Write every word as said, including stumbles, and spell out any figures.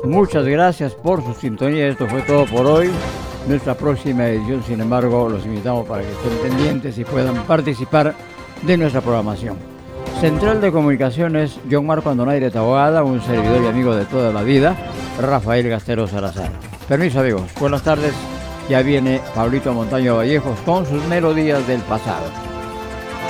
Muchas gracias por su sintonía. Esto fue todo por hoy. Nuestra próxima edición, sin embargo, los invitamos para que estén pendientes y puedan participar de nuestra programación. Central de Comunicaciones, John Marco Andonaire Taboada, un servidor y amigo de toda la vida, Rafael Gastero Salazar. Permiso, amigos. Buenas tardes. Ya viene Pablito Montaño Vallejos con sus melodías del pasado.